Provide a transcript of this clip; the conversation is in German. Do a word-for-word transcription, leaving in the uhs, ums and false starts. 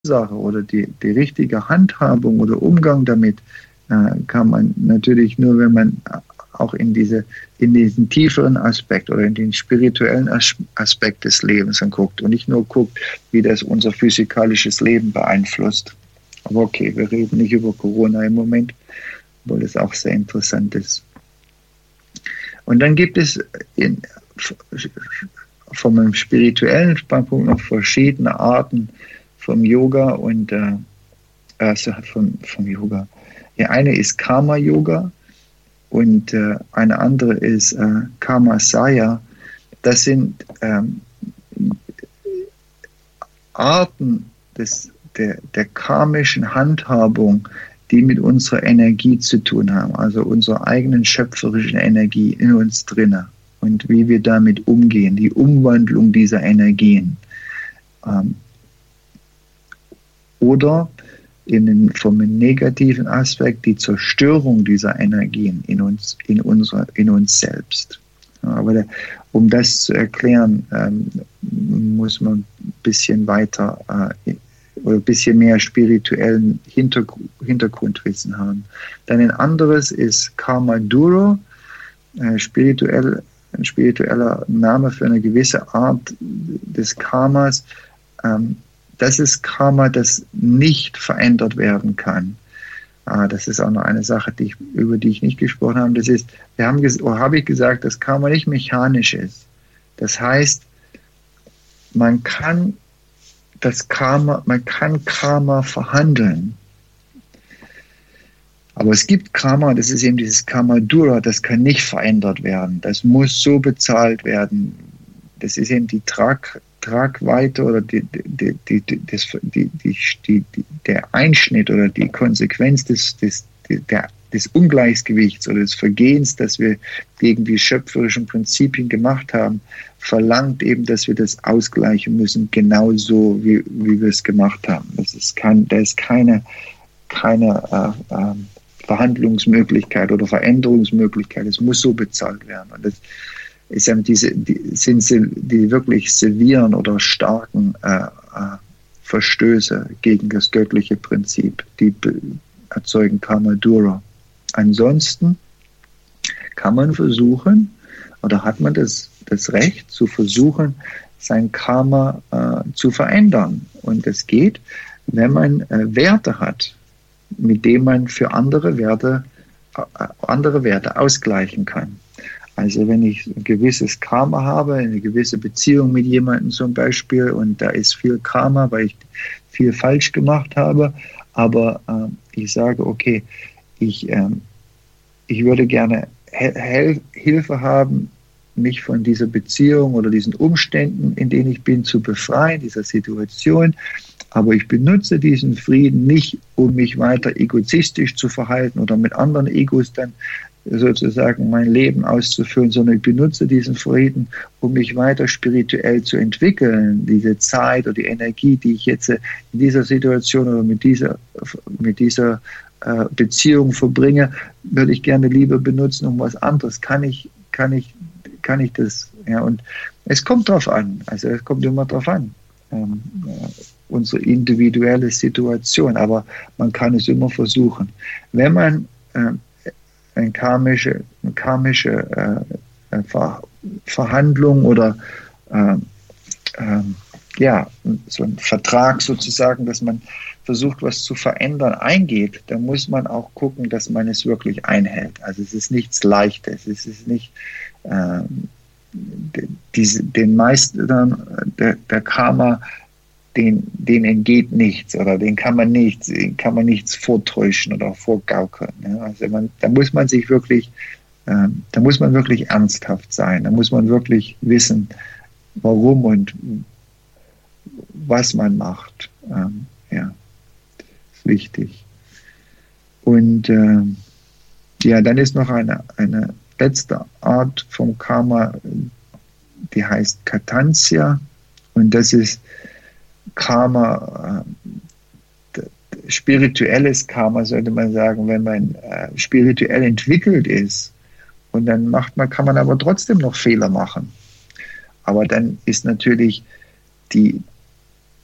Ursache oder die, die richtige Handhabung oder Umgang damit äh, kann man natürlich nur, wenn man auch in, diese, in diesen tieferen Aspekt oder in den spirituellen As- Aspekt des Lebens anguckt und nicht nur guckt, wie das unser physikalisches Leben beeinflusst. Aber okay, wir reden nicht über Corona im Moment, obwohl es auch sehr interessant ist. Und dann gibt es in, von einem spirituellen Standpunkt noch verschiedene Arten vom Yoga und äh, also vom, vom Yoga. Die eine ist Karma-Yoga und äh, eine andere ist äh, Karma-Saya. Das sind ähm, Arten des, der, der karmischen Handhabung, die mit unserer Energie zu tun haben, also unserer eigenen schöpferischen Energie in uns drinne und wie wir damit umgehen, die Umwandlung dieser Energien. Ähm, oder in den, vom negativen Aspekt die Zerstörung dieser Energien in uns, in unserer, in uns selbst. Aber der, um das zu erklären, ähm, muss man ein bisschen weiter äh, oder ein bisschen mehr spirituellen Hintergrund, Hintergrundwissen haben. Dann ein anderes ist Karma Duro, äh, spirituell, ein spiritueller Name für eine gewisse Art des Karmas. Ähm, das ist Karma, das nicht verändert werden kann. Ah, das ist auch noch eine Sache, die ich, über die ich nicht gesprochen habe. Das ist, wir haben, oder habe ich gesagt, dass Karma nicht mechanisch ist. Das heißt, man kann das Karma, man kann Karma verhandeln. Aber es gibt Karma, das ist eben dieses Karma Dura, das kann nicht verändert werden. Das muss so bezahlt werden. Das ist eben die Trag, Tragweite oder die, die, die, die, das, die, die, die, der Einschnitt oder die Konsequenz des, des, der, des Ungleichgewichts oder des Vergehens, das wir gegen die schöpferischen Prinzipien gemacht haben, verlangt eben, dass wir das ausgleichen müssen, genauso wie, wie wir es gemacht haben. Das ist kein, da ist keine, keine äh, äh, Verhandlungsmöglichkeit oder Veränderungsmöglichkeit. Es muss so bezahlt werden. Und das ist eben diese, die, sind die wirklich sevieren oder starken äh, äh, Verstöße gegen das göttliche Prinzip, die erzeugen Karma Dura. Ansonsten kann man versuchen, oder hat man das, das Recht zu versuchen, sein Karma äh, zu verändern. Und es geht, wenn man äh, Werte hat, mit denen man für andere Werte, äh, andere Werte ausgleichen kann. Also wenn ich ein gewisses Karma habe, eine gewisse Beziehung mit jemandem zum Beispiel, und da ist viel Karma, weil ich viel falsch gemacht habe, aber äh, ich sage, okay, ich, äh, ich würde gerne Hel- Hilfe haben, mich von dieser Beziehung oder diesen Umständen, in denen ich bin, zu befreien, dieser Situation. Aber ich benutze diesen Frieden nicht, um mich weiter egoistisch zu verhalten oder mit anderen Egos dann sozusagen mein Leben auszuführen, sondern ich benutze diesen Frieden, um mich weiter spirituell zu entwickeln. Diese Zeit oder die Energie, die ich jetzt in dieser Situation oder mit dieser, mit dieser äh, Beziehung verbringe, würde ich gerne lieber benutzen, um was anderes. Kann ich, kann ich, kann ich das? Ja, und es kommt drauf an. Also es kommt immer drauf an. Ähm, äh, unsere individuelle Situation. Aber man kann es immer versuchen. Wenn man äh, eine karmische, eine karmische äh, Ver, Verhandlung oder äh, äh, ja, so ein Vertrag sozusagen, dass man versucht, was zu verändern, eingeht, dann muss man auch gucken, dass man es wirklich einhält. Also es ist nichts Leichtes, es ist nicht äh, diese, den meisten der, der Karma, den, denen entgeht nichts oder den kann man nichts, den kann man nichts vortäuschen oder vorgaukeln. Ja? Also man, da muss man sich wirklich, äh, da muss man wirklich ernsthaft sein, da muss man wirklich wissen, warum und was man macht. Ähm, ja, ist wichtig. Und äh, ja, dann ist noch eine, eine letzte Art vom Karma, die heißt Katansya, und das ist Karma, äh, spirituelles Karma, sollte man sagen, wenn man äh, spirituell entwickelt ist. Und dann macht man, kann man aber trotzdem noch Fehler machen. Aber dann ist natürlich die,